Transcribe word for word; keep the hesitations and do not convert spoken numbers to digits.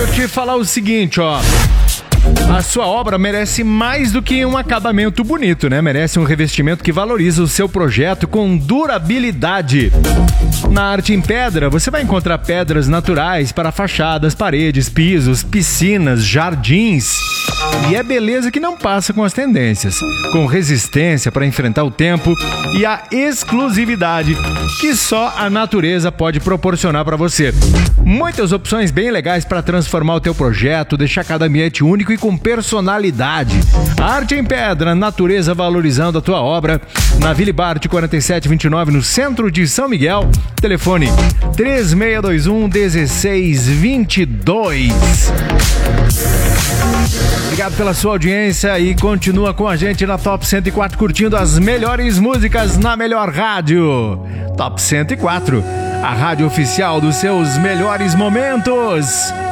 Eu te falar o seguinte, ó. A sua obra merece mais do que um acabamento bonito, né? Merece um revestimento que valoriza o seu projeto com durabilidade. Na Arte em Pedra, você vai encontrar pedras naturais para fachadas, paredes, pisos, piscinas, jardins. E é beleza que não passa com as tendências, com resistência para enfrentar o tempo e a exclusividade que só a natureza pode proporcionar para você. Muitas opções bem legais para transformar o teu projeto, deixar cada ambiente único e com personalidade. Arte em Pedra, natureza valorizando a tua obra. Na Ville Bart quarenta e sete vinte e nove, no centro de São Miguel. Telefone três seis dois um, um seis dois dois. Obrigado pela sua audiência e continua com a gente na Top cento e quatro, curtindo as melhores músicas na melhor rádio. Top cento e quatro, a rádio oficial dos seus melhores momentos.